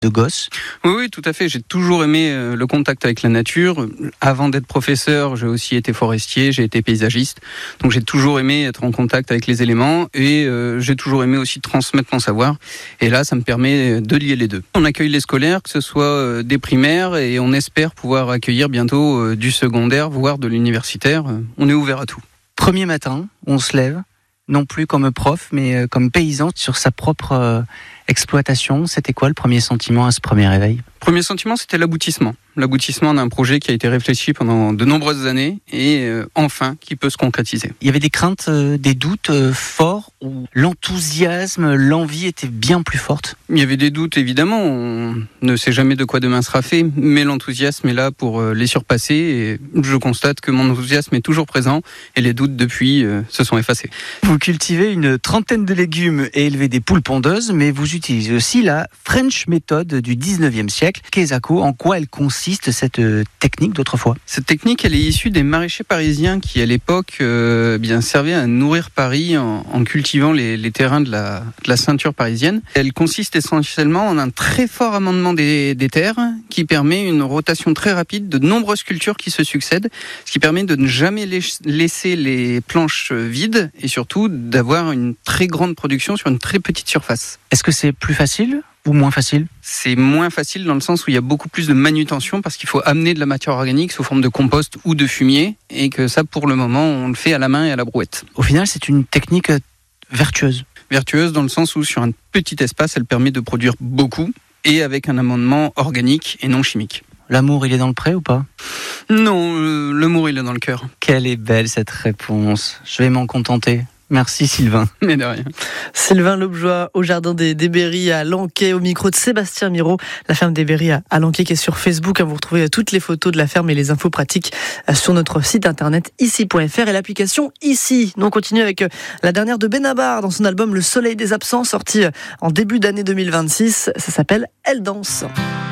de gosse. Oui, tout à fait. J'ai toujours aimé le contact avec la nature. Avant d'être professeur, j'ai aussi été forestier, j'ai été paysagiste. Donc j'ai toujours aimé être en contact avec les éléments et j'ai toujours aimé aussi transmettre mon savoir. Et là, ça me permet de lier les deux. On accueille les scolaires, que ce soit des primaires, et on espère pouvoir accueillir bientôt du secondaire, voire de l'universitaire. On est ouvert à tout. Premier matin, on se lève, non plus comme prof, mais comme paysan sur sa propre exploitation. C'était quoi le premier sentiment à ce premier réveil ? Premier sentiment, c'était l'aboutissement. L'aboutissement d'un projet qui a été réfléchi pendant de nombreuses années et enfin qui peut se concrétiser. Il y avait des craintes, des doutes forts, ou l'enthousiasme, l'envie était bien plus forte ? Il y avait des doutes, évidemment. On ne sait jamais de quoi demain sera fait, mais l'enthousiasme est là pour les surpasser. Et je constate que mon enthousiasme est toujours présent et les doutes depuis se sont effacés. Vous cultivez une trentaine de légumes et élevez des poules pondeuses, mais vous utilisez aussi la French méthode du 19e siècle. Kezako, en quoi elle consiste cette technique d'autrefois ? Cette technique, elle est issue des maraîchers parisiens qui, à l'époque, servaient à nourrir Paris en cultivant les terrains de la ceinture parisienne. Elle consiste essentiellement en un très fort amendement des terres qui permet une rotation très rapide de nombreuses cultures qui se succèdent, ce qui permet de ne jamais laisser les planches vides et surtout d'avoir une très grande production sur une très petite surface. Est-ce que c'est plus facile ou moins facile ? C'est moins facile dans le sens où il y a beaucoup plus de manutention parce qu'il faut amener de la matière organique sous forme de compost ou de fumier et que ça, pour le moment, on le fait à la main et à la brouette. Au final, c'est une technique vertueuse. Vertueuse dans le sens où sur un petit espace, elle permet de produire beaucoup et avec un amendement organique et non chimique. L'amour, il est dans le pré ou pas ? Non, l'amour, il est dans le cœur. Quelle est belle cette réponse. Je vais m'en contenter. Merci Sylvain. Mais de rien. Sylvain Lobjoie au jardin des Berries à Lanquet, au micro de Sébastien Miro, la ferme des Berries à Lanquet qui est sur Facebook. Vous retrouvez toutes les photos de la ferme et les infos pratiques sur notre site internet ici.fr et l'application Ici. Nous on continue avec la dernière de Benabar dans son album Le Soleil des Absents, sorti en début d'année 2026. Ça s'appelle Elle danse.